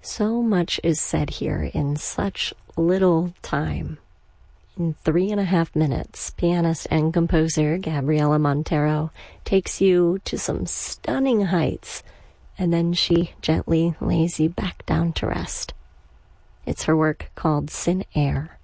So much is said here in such little time. In 3.5 minutes, pianist and composer Gabriela Montero takes you to some stunning heights, and then she gently lays you back down to rest. It's her work called Sin Air.